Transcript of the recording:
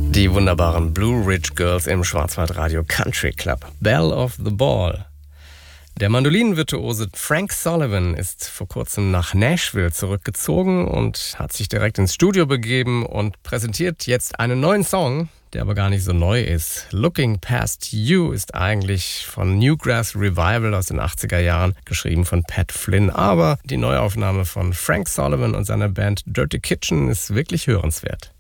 Die wunderbaren Blue Ridge Girls im Schwarzwaldradio Country Club. Belle of the Ball. Der Mandolinenvirtuose Frank Sullivan ist vor kurzem nach Nashville zurückgezogen und hat sich direkt ins Studio begeben und präsentiert jetzt einen neuen Song, der aber gar nicht so neu ist. Looking Past You ist eigentlich von Newgrass Revival aus den 80er Jahren, geschrieben von Pat Flynn. Aber die Neuaufnahme von Frank Sullivan und seiner Band Dirty Kitchen ist wirklich hörenswert.